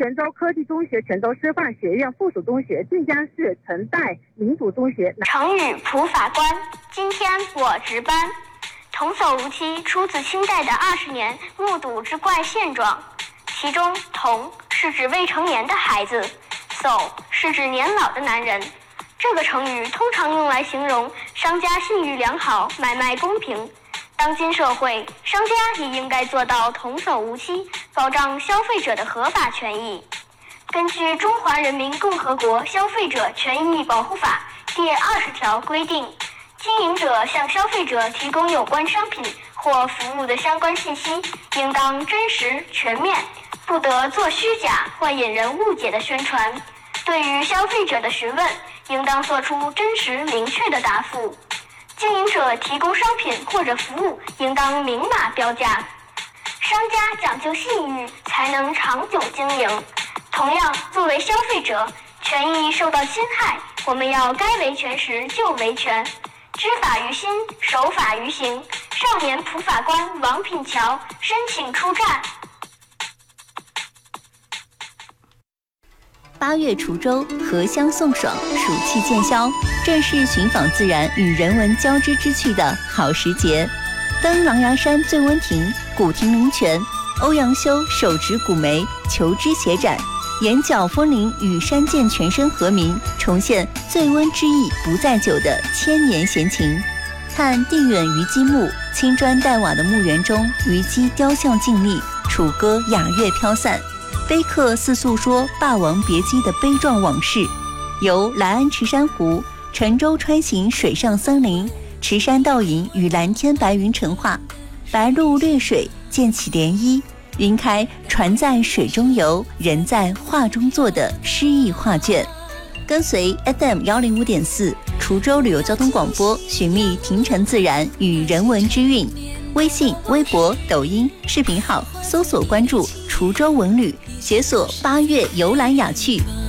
泉州科技中学、泉州师范学院附属中学、晋江市城代民主中学。 成语普法官，今天我值班。童叟无欺出自清代的20年目睹之怪现状，其中童是指未成年的孩子，叟是指年老的男人。这个成语通常用来形容商家信誉良好，买卖公平。当今社会，商家也应该做到童叟无欺，保障消费者的合法权益。根据《中华人民共和国消费者权益保护法》第20条规定，经营者向消费者提供有关商品或服务的相关信息，应当真实全面，不得做虚假或引人误解的宣传。对于消费者的询问，应当做出真实明确的答复。经营者提供商品或者服务，应当明码标价。商家讲究信誉，才能长久经营。同样，作为消费者，权益受到侵害，我们要该维权时就维权，知法于心，守法于行。少年普法官王品桥申请出战。 8月滁州，荷香送爽，暑气渐消，正是寻访自然与人文交织之趣的好时节。登狼牙山醉温亭，古亭名泉，欧阳修手执古梅，求知协展，眼角风铃与山涧泉声和鸣，重现醉温之意不在酒的千年闲情。看定远虞姬墓，青砖黛瓦的墓园中，虞姬雕像静立，楚歌雅乐飘散，碑刻似诉说霸王别姬的悲壮往事。由来安池珊瑚、沉舟穿行水上森林，池山倒影与蓝天白云成画，白鹭掠水溅起涟漪，云开船在水中游，人在画中坐的诗意画卷。跟随 FM105.4 滁州旅游交通广播，寻觅亭城自然与人文之韵。微信、微博、抖音视频号搜索关注滁州文旅，解锁8月游览雅趣。